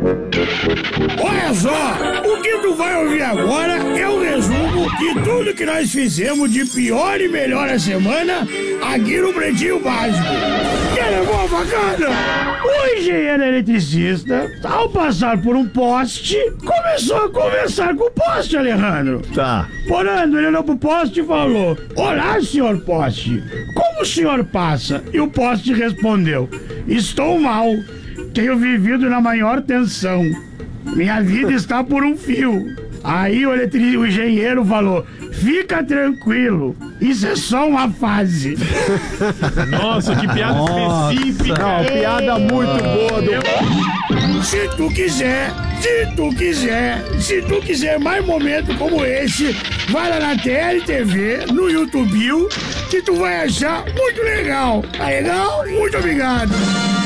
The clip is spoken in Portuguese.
Olha só, o que tu vai ouvir agora é um resumo de tudo que nós fizemos de pior e melhor a semana aqui no Pretinho Básico. Quer levar uma facada? O engenheiro eletricista, ao passar por um poste, começou a conversar com o poste, Alejandro. Tá. Porando, ele olhou pro poste e falou: "Olá, senhor poste, como o senhor passa?" E o poste respondeu: "Estou mal, tenho vivido na maior tensão, minha vida está por um fio." Aí o engenheiro falou: "Fica tranquilo, isso é só uma fase." Nossa, que piada específica. Não, piada muito boa. Se tu quiser mais momentos como esse, vai lá na TLTV, no YouTube, que tu vai achar muito legal. Tá legal? Muito obrigado.